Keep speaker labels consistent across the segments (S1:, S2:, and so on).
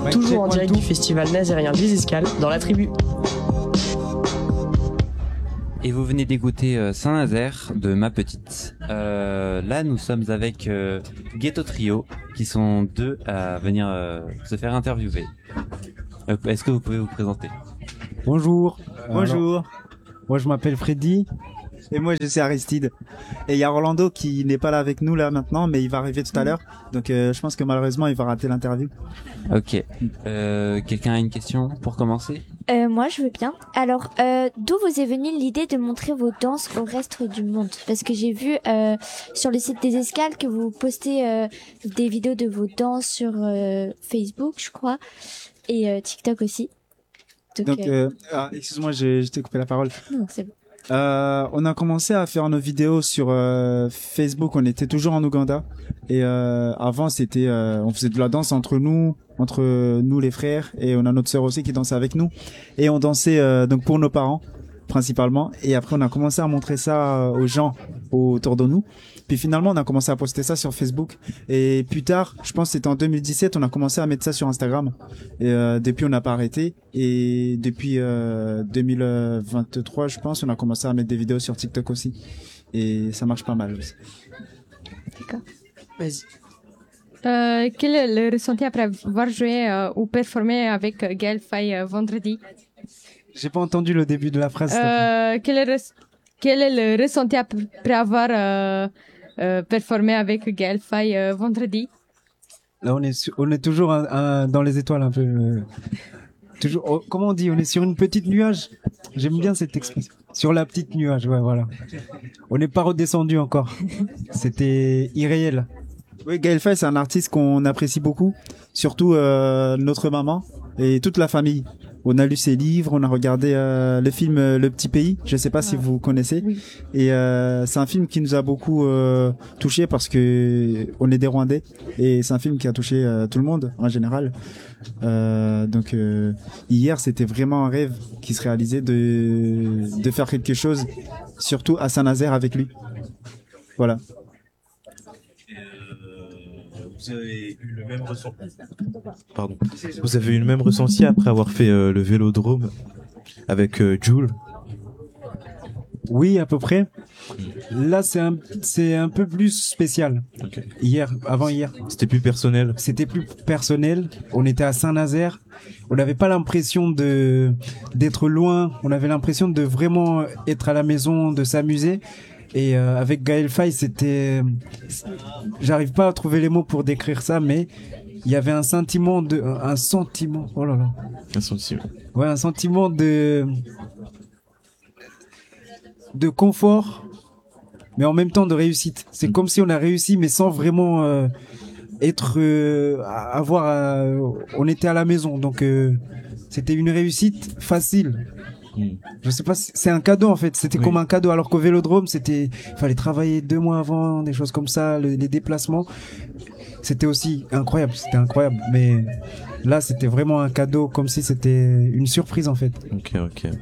S1: Toujours en direct du festival nazérien des Escales dans la tribu.
S2: Et vous venez d'écouter Saint-Nazaire de Ma Petite. Là, nous sommes avec Ghetto Trio, qui sont deux à venir se faire interviewer. Est-ce que vous pouvez vous présenter?
S3: Bonjour.
S4: Bonjour.
S3: Alors, moi, je m'appelle Freddy.
S4: Et moi, je suis Aristide. Et il y a Orlando qui n'est pas là avec nous là maintenant, mais il va arriver tout à l'heure. Donc, je pense que malheureusement, il va rater l'interview.
S2: Ok. Quelqu'un a une question pour commencer?
S5: Moi, je veux bien. Alors, d'où vous est venue l'idée de montrer vos danses au reste du monde? Parce que j'ai vu sur le site des Escales que vous postez des vidéos de vos danses sur Facebook, je crois, et TikTok aussi.
S4: Donc, excuse-moi, je t'ai coupé la parole.
S5: Non, c'est bon.
S4: On a commencé à faire nos vidéos sur Facebook. On était toujours en Ouganda et avant c'était on faisait de la danse entre nous les frères, et on a notre sœur aussi qui dansait avec nous, et on dansait donc pour nos parents principalement, et après on a commencé à montrer ça aux gens autour de nous, puis finalement on a commencé à poster ça sur Facebook, et plus tard, je pense que c'était en 2017, on a commencé à mettre ça sur Instagram, et depuis on n'a pas arrêté, et depuis 2023 je pense on a commencé à mettre des vidéos sur TikTok aussi, et ça marche pas mal aussi.
S5: D'accord.
S1: Vas-y.
S6: Quel est le ressenti après avoir joué ou performé avec Gaël Faye vendredi?
S3: J'ai pas entendu le début de la phrase.
S6: Quel est le ressenti après avoir performé avec Gaël Faye vendredi?
S3: Là, on est toujours dans les étoiles un peu. Toujours. Comment on dit? On est sur une petite nuage. J'aime bien cette expression. Sur la petite nuage, ouais, voilà. On n'est pas redescendu encore. C'était irréel.
S4: Oui, Gaël Faye, c'est un artiste qu'on apprécie beaucoup, surtout notre maman et toute la famille. On a lu ses livres, on a regardé le film Le Petit Pays, je sais pas si vous connaissez.
S6: Oui.
S4: Et c'est un film qui nous a beaucoup touché parce que on est des Rwandais, et c'est un film qui a touché tout le monde en général. Donc hier, c'était vraiment un rêve qui se réalisait de faire quelque chose, surtout à Saint-Nazaire avec lui. Voilà.
S7: Vous avez eu le même ressenti. Pardon. Vous avez eu le même ressenti après avoir fait le Vélodrome avec Jules?
S3: Oui, à peu près. Là, c'est un peu plus spécial.
S7: Okay.
S3: Avant hier.
S7: C'était plus personnel.
S3: C'était plus personnel. On était à Saint-Nazaire. On n'avait pas l'impression d'être loin. On avait l'impression de vraiment être à la maison, de s'amuser. Et avec Gaël Faye, j'arrive pas à trouver les mots pour décrire ça, mais il y avait un sentiment, oh là là.
S7: Un sentiment.
S3: Ouais, un sentiment de confort, mais en même temps de réussite. C'est comme si on a réussi, mais sans vraiment on était à la maison, donc c'était une réussite facile. Je sais pas, c'est un cadeau en fait, c'était comme un cadeau, alors qu'au Vélodrome il fallait travailler 2 mois avant, des choses comme ça, les déplacements, c'était incroyable, mais là c'était vraiment un cadeau, comme si c'était une surprise en fait.
S7: Ok.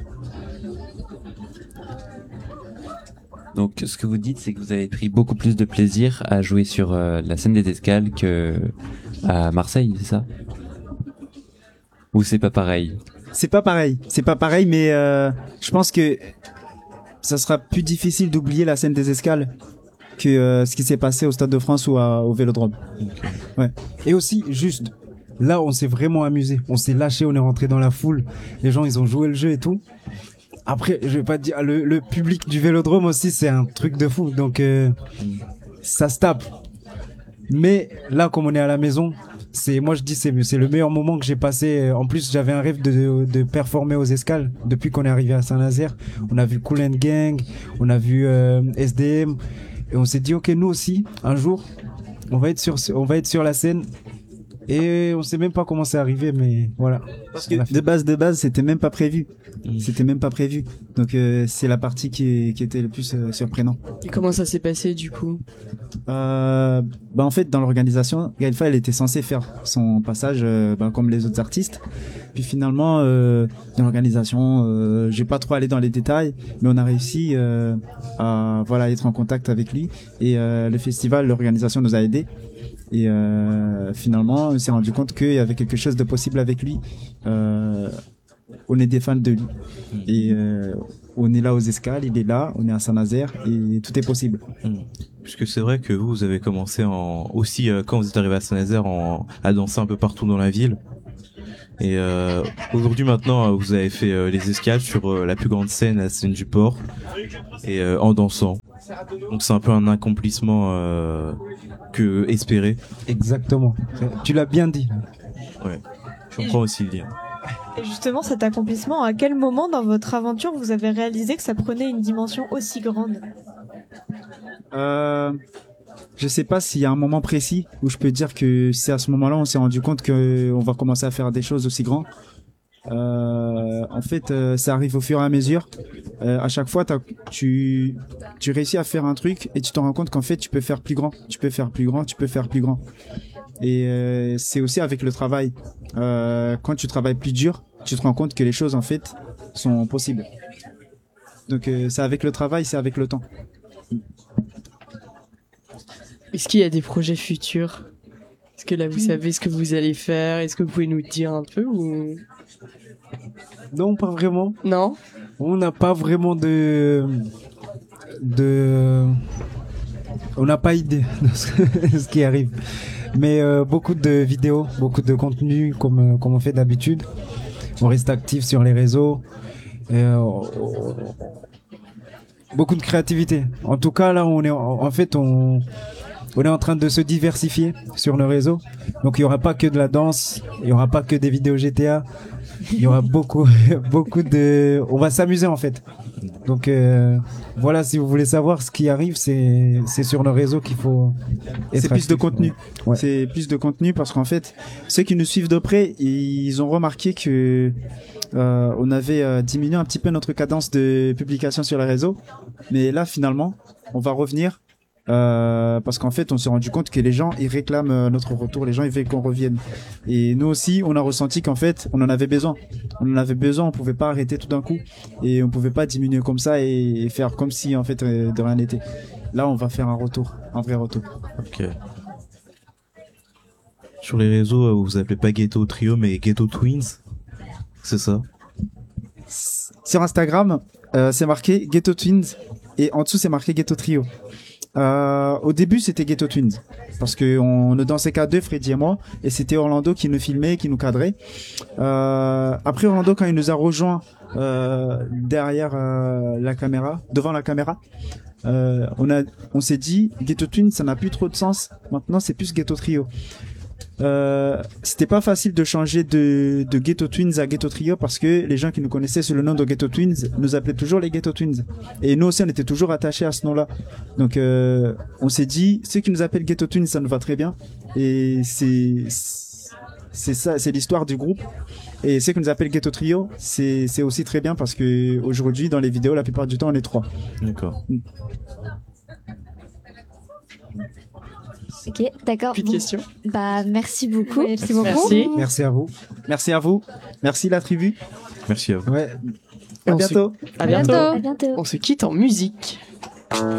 S2: Donc, ce que vous dites, c'est que vous avez pris beaucoup plus de plaisir à jouer sur la scène des Escales que à Marseille, c'est ça? Ou c'est pas pareil?
S4: C'est pas pareil, mais je pense que ça sera plus difficile d'oublier la scène des Escales que ce qui s'est passé au Stade de France ou au Vélodrome.
S7: Okay.
S4: Ouais.
S3: Et aussi, juste, là, on s'est vraiment amusé. On s'est lâché, on est rentré dans la foule. Les gens, ils ont joué le jeu et tout. Après, je vais pas dire, le public du Vélodrome aussi, c'est un truc de fou. Donc, ça se tape. Mais là, comme on est à la maison, moi je dis c'est le meilleur moment que j'ai passé. En plus, j'avais un rêve de performer aux Escales depuis qu'on est arrivé à Saint-Nazaire. On a vu Kool and Gang, on a vu SDM, et on s'est dit ok, nous aussi un jour on va être sur la scène. Et on sait même pas comment c'est arrivé, mais voilà.
S4: Parce que de base, c'était même pas prévu. Donc c'est la partie qui était le plus surprenant.
S1: Et comment ça s'est passé du coup?
S4: En fait, dans l'organisation, Gaël Faye, elle était censée faire son passage comme les autres artistes. Puis finalement, dans l'organisation, j'ai pas trop allé dans les détails, mais on a réussi à être en contact avec lui. Et le festival, l'organisation nous a aidés. Et finalement, on s'est rendu compte qu'il y avait quelque chose de possible avec lui. On est des fans de lui. Et on est là aux Escales, il est là, on est à Saint-Nazaire et tout est possible.
S7: Puisque c'est vrai que vous avez commencé aussi quand vous êtes arrivé à Saint-Nazaire à danser un peu partout dans la ville. Et aujourd'hui maintenant vous avez fait les escales sur la plus grande scène, la scène du port, et en dansant. Donc c'est un peu un accomplissement que espéré.
S3: Exactement. Tu l'as bien dit.
S7: Ouais. Je comprends aussi le lien.
S8: Et justement, cet accomplissement, à quel moment dans votre aventure vous avez réalisé que ça prenait une dimension aussi grande?
S4: Je sais pas s'il y a un moment précis où je peux dire que c'est à ce moment-là on s'est rendu compte que on va commencer à faire des choses aussi grandes. En fait, ça arrive au fur et à mesure. À chaque fois, tu réussis à faire un truc et tu te rends compte qu'en fait, tu peux faire plus grand, tu peux faire plus grand, tu peux faire plus grand. Et c'est aussi avec le travail. Quand tu travailles plus dur, tu te rends compte que les choses en fait sont possibles. Donc c'est avec le travail, c'est avec le temps.
S1: Est-ce qu'il y a des projets futurs? Est-ce que là, vous savez ce que vous allez faire? Est-ce que vous pouvez nous dire un peu ou...
S3: Non, pas vraiment.
S1: Non?
S3: On n'a pas vraiment on n'a pas idée de ce qui arrive. Mais beaucoup de vidéos, beaucoup de contenu comme on fait d'habitude. On reste actif sur les réseaux. Beaucoup de créativité. En tout cas, là, on est en train de se diversifier sur nos réseaux. Donc, il y aura pas que de la danse, il y aura pas que des vidéos GTA. Il y aura beaucoup on va s'amuser en fait. Donc voilà, si vous voulez savoir ce qui arrive, c'est sur nos réseaux qu'il faut être
S4: c'est plus de
S3: actif.
S4: contenu.
S3: Ouais.
S4: C'est plus de contenu parce qu'en fait, ceux qui nous suivent de près, ils ont remarqué que on avait diminué un petit peu notre cadence de publication sur les réseaux. Mais là, finalement, on va revenir. Parce qu'en fait on s'est rendu compte que les gens ils réclament notre retour, les gens ils veulent qu'on revienne et nous aussi on a ressenti qu'en fait on en avait besoin, on pouvait pas arrêter tout d'un coup et on pouvait pas diminuer comme ça et faire comme si en fait de rien n'était. Là on va faire un retour, un vrai retour.
S7: Ok. Sur les réseaux vous appelez pas Ghetto Trio mais Ghetto Twins, c'est ça?
S4: Sur Instagram c'est marqué Ghetto Twins et en dessous c'est marqué Ghetto Trio. Au début c'était Ghetto Twins parce que on ne dansait qu'à deux, Freddy et moi, et c'était Orlando qui nous filmait, qui nous cadrait. Après Orlando quand il nous a rejoint derrière la caméra, devant la caméra, on s'est dit Ghetto Twins ça n'a plus trop de sens. Maintenant c'est plus Ghetto Trio. C'était pas facile de changer de Ghetto Twins à Ghetto Trio parce que les gens qui nous connaissaient sous le nom de Ghetto Twins nous appelaient toujours les Ghetto Twins et nous aussi on était toujours attachés à ce nom-là. Donc on s'est dit ceux qui nous appellent Ghetto Twins ça nous va très bien et c'est ça, c'est l'histoire du groupe. Et ceux qui nous appellent Ghetto Trio c'est aussi très bien parce que aujourd'hui dans les vidéos la plupart du temps on est trois.
S7: D'accord.
S5: Ok, d'accord.
S1: Plus de questions?
S5: Bah, merci beaucoup.
S6: Merci beaucoup.
S1: Merci.
S3: Merci à vous.
S4: Merci à vous. Merci la tribu.
S7: Merci à vous.
S3: Ouais.
S4: À
S1: On se-
S4: bientôt.
S1: À bientôt.
S5: À bientôt.
S1: On se quitte en musique.